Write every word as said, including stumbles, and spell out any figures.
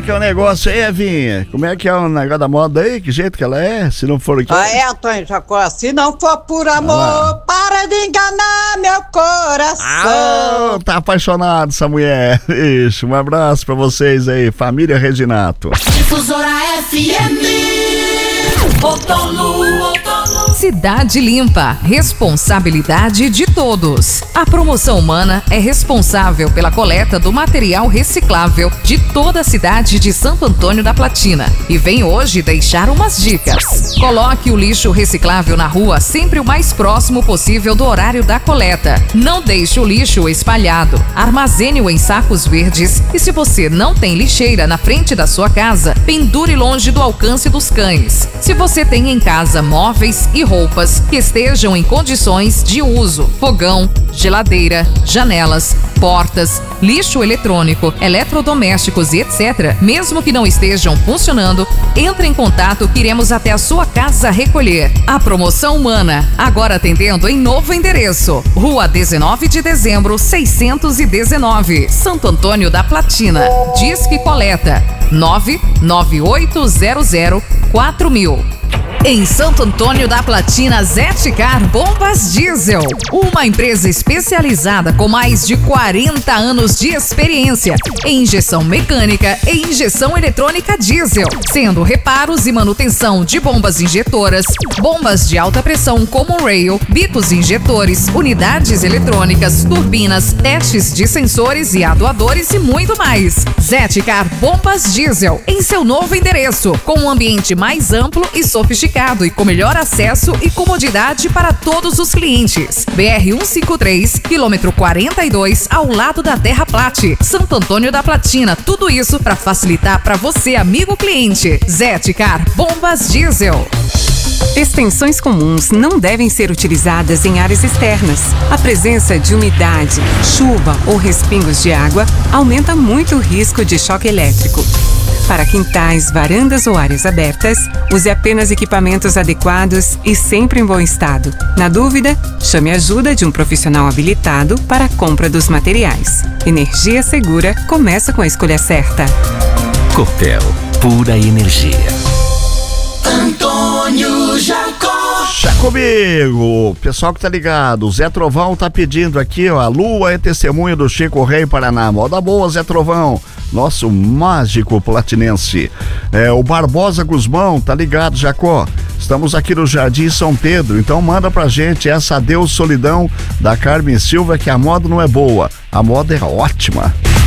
que é o negócio aí, Evinha? Como é que é o negócio da moda aí? Que jeito que ela é? Se não for aqui... Ah, é, Antônio Jacó, se não for por amor, ah, para de enganar meu coração. Ah, tá apaixonado essa mulher. Ixi, um abraço pra vocês aí, família Reginato. Difusora F M, outono, outono. Cidade Limpa, responsabilidade de todos. A Promoção Humana é responsável pela coleta do material reciclável de toda a cidade de Santo Antônio da Platina e vem hoje deixar umas dicas. Coloque o lixo reciclável na rua sempre o mais próximo possível do horário da coleta. Não deixe o lixo espalhado. Armazene-o em sacos verdes e, se você não tem lixeira na frente da sua casa, pendure longe do alcance dos cães. Se você tem em casa móveis e roupas que estejam em condições de uso, fogão, geladeira, janelas, portas, lixo eletrônico, eletrodomésticos e etcétera, mesmo que não estejam funcionando, entre em contato que iremos até a sua casa recolher. A Promoção Humana, agora atendendo em novo endereço, Rua dezenove de dezembro, seiscentos e dezenove, Santo Antônio da Platina. Disque Coleta nove nove oito zero zero quatro mil. Em Santo Antônio da Platina, Zetcar Bombas Diesel, uma empresa especializada com mais de quarenta anos de experiência em injeção mecânica e injeção eletrônica diesel, sendo reparos e manutenção de bombas injetoras, bombas de alta pressão como rail, bitos injetores, unidades eletrônicas, turbinas, testes de sensores e atuadores e muito mais. Zetcar Bombas Diesel, em seu novo endereço, com um ambiente mais amplo e sofisticado e com melhor acesso e comodidade para todos os clientes. B R cento e cinquenta e três, quilômetro quarenta e dois, ao lado da Terra Plate, Santo Antônio da Platina. Tudo isso para facilitar para você, amigo cliente. Zetcar Bombas Diesel. Extensões comuns não devem ser utilizadas em áreas externas. A presença de umidade, chuva ou respingos de água aumenta muito o risco de choque elétrico. Para quintais, varandas ou áreas abertas, use apenas equipamentos adequados e sempre em bom estado. Na dúvida, chame a ajuda de um profissional habilitado para a compra dos materiais. Energia segura começa com a escolha certa. Copel, pura energia. Antônio Jacó. Já comigo, pessoal que tá ligado, o Zé Trovão tá pedindo aqui, ó, a lua é testemunha do Chico Rei Paraná. Moda boa, Zé Trovão, nosso mágico platinense. É, o Barbosa Guzmão, tá ligado, Jacó? Estamos aqui no Jardim São Pedro, então manda pra gente essa Adeus Solidão da Carmen Silva, que a moda não é boa, a moda é ótima.